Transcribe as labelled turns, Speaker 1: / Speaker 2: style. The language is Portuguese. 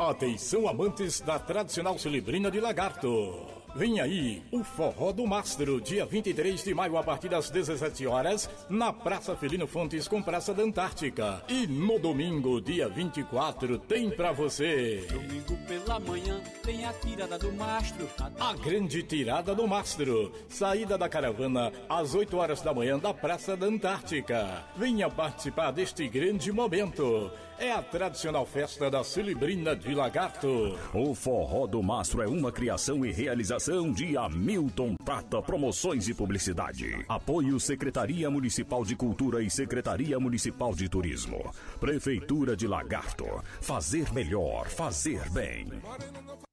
Speaker 1: Atenção, amantes da tradicional Celebrina de Lagarto. Vem aí o Forró do Mastro, dia 23 de maio, a partir das 17 horas, na Praça Felino Fontes com Praça da Antártica. E no domingo, dia 24, tem pra você.
Speaker 2: Domingo pela manhã tem a tirada do mastro.
Speaker 1: A grande tirada do mastro. Saída da caravana às 8 horas da manhã da Praça da Antártica. Venha participar deste grande momento. É a tradicional festa da Celebrina de Lagarto.
Speaker 3: O Forró do Mastro é uma criação e realização de Hamilton Prata Promoções e Publicidade. Apoio Secretaria Municipal de Cultura e Secretaria Municipal de Turismo. Prefeitura de Lagarto. Fazer melhor, fazer bem.